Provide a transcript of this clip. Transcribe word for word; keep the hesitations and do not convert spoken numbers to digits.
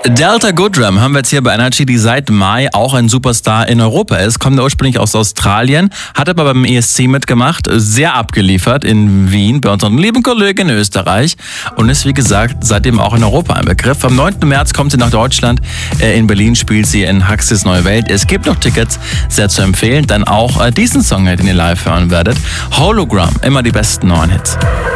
Delta Goodrem haben wir jetzt hier bei Energy, die seit Mai auch ein Superstar in Europa ist. Kommt ursprünglich aus Australien, hat aber beim E S C mitgemacht, sehr abgeliefert in Wien, bei unseren lieben Kollegen in Österreich und ist wie gesagt seitdem auch in Europa ein Begriff. Am neunten März kommt sie nach Deutschland, in Berlin spielt sie in Huxleys Neue Welt. Es gibt noch Tickets, sehr zu empfehlen. Dann auch diesen Song, den ihr live hören werdet, Hologram, immer die besten neuen Hits.